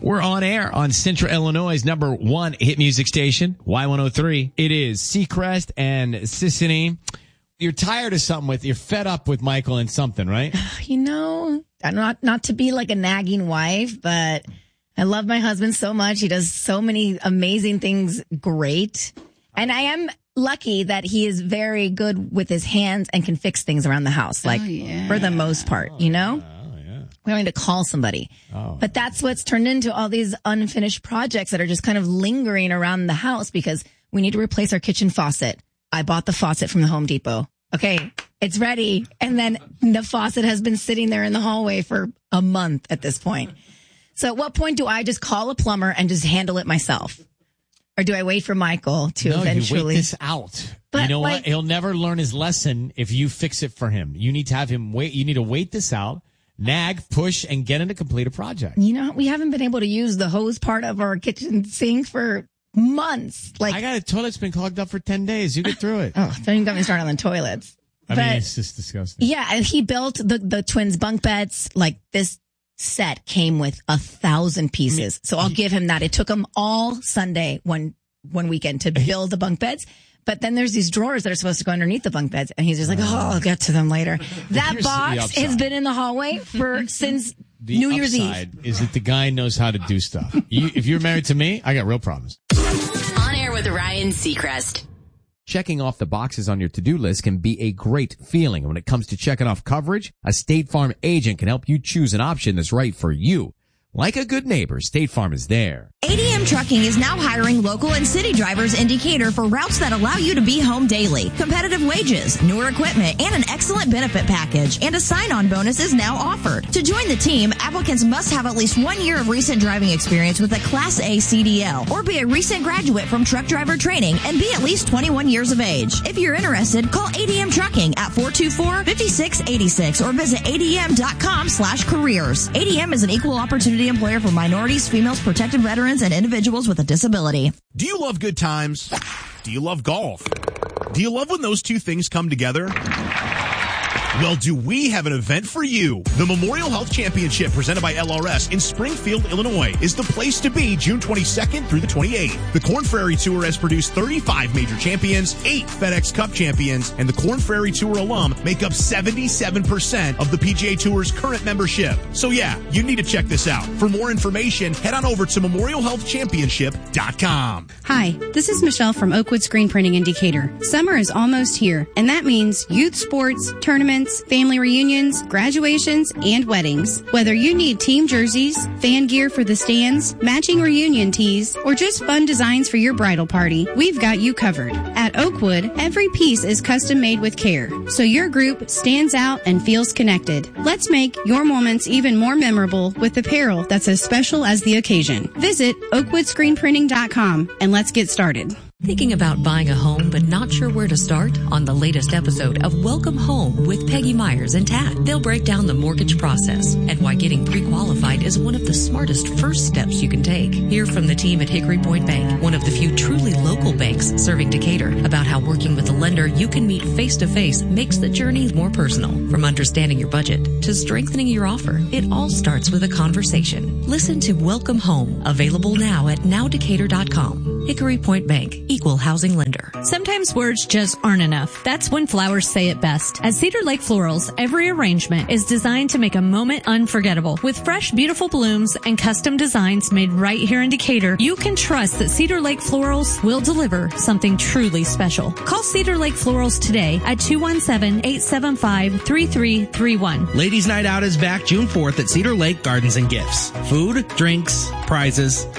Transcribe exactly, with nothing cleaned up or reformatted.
We're on air on Central Illinois' number one hit music station, Y one oh three. It is Seacrest and Sissany. You're tired of something with, you're fed up with Michael and something, right? You know, not not to be like a nagging wife, but I love my husband so much. He does so many amazing things great. And I am lucky that he is very good with his hands and can fix things around the house, like oh, yeah. for the most part, you know? We don't need to call somebody. Oh. But that's what's turned into all these unfinished projects that are just kind of lingering around the house because we need to replace our kitchen faucet. I bought the faucet from the Home Depot. Okay, it's ready. And then the faucet has been sitting there in the hallway for a month at this point. So at what point do I just call a plumber and just handle it myself? Or do I wait for Michael to no, eventually? You wait this out. But you know like, what? He'll never learn his lesson if you fix it for him. You need to have him wait. You need to wait this out. Nag, push, and get him to complete a project. You know, we haven't been able to use the hose part of our kitchen sink for months. Like I got a toilet's been clogged up for ten days. You get through it. Oh, don't even get me started on the toilets. I but, mean, it's just disgusting. Yeah, and he built the, the twins' bunk beds. Like this set came with a thousand pieces. So I'll give him that. It took him all Sunday, one, one weekend to build the bunk beds. But then there's these drawers that are supposed to go underneath the bunk beds. And he's just like, oh, I'll get to them later. That box has been in the hallway for since the New Year's Eve. The upside is that the guy knows how to do stuff. You, if you're married to me, I got real problems. On air with Ryan Seacrest. Checking off the boxes on your to-do list can be a great feeling. And when it comes to checking off coverage, a State Farm agent can help you choose an option that's right for you. Like a good neighbor, State Farm is there. A D M Trucking is now hiring local and city drivers in Decatur for routes that allow you to be home daily. Competitive wages, newer equipment, and an excellent benefit package. And a sign-on bonus is now offered. To join the team, applicants must have at least one year of recent driving experience with a Class A C D L or be a recent graduate from truck driver training and be at least twenty-one years of age. If you're interested, call A D M Trucking at four two four, five six eight six or visit A D M dot com slash careers. A D M is an equal opportunity employer for minorities, females, protected veterans, and individuals with a disability. Do you love good times? Do you love golf? Do you love when those two things come together? Well, do we have an event for you? The Memorial Health Championship presented by L R S in Springfield, Illinois is the place to be June twenty-second through the twenty-eighth. The Korn Ferry Tour has produced thirty-five major champions, eight FedEx Cup champions, and the Korn Ferry Tour alum make up seventy-seven percent of the P G A Tour's current membership. So yeah, you need to check this out. For more information, head on over to memorial health championship dot com. Hi, this is Michelle from Oakwood Screen Printing in Decatur. Summer is almost here, and that means youth sports, tournaments, family reunions, graduations, and weddings. Whether you need team jerseys, fan gear for the stands, matching reunion tees, or just fun designs for your bridal party, we've got you covered. At Oakwood, every piece is custom made with care, so your group stands out and feels connected. Let's make your moments even more memorable with apparel that's as special as the occasion. Visit oakwood screen printing dot com and let's get started. Thinking about buying a home but not sure where to start? On the latest episode of Welcome Home with Peggy Myers and Tad, they'll break down the mortgage process and why getting pre-qualified is one of the smartest first steps you can take. Hear from the team at Hickory Point Bank, one of the few truly local banks serving Decatur, about how working with a lender you can meet face-to-face makes the journey more personal. From understanding your budget to strengthening your offer, it all starts with a conversation. Listen to Welcome Home, available now at now decatur dot com. Hickory Point Bank, equal housing lender. Sometimes words just aren't enough. That's when flowers say it best. At Cedar Lake Florals, every arrangement is designed to make a moment unforgettable. With fresh, beautiful blooms and custom designs made right here in Decatur, you can trust that Cedar Lake Florals will deliver something truly special. Call Cedar Lake Florals today at two one seven, eight seven five, three three three one. Ladies' Night Out is back June fourth at Cedar Lake Gardens and Gifts. Food, drinks, prizes,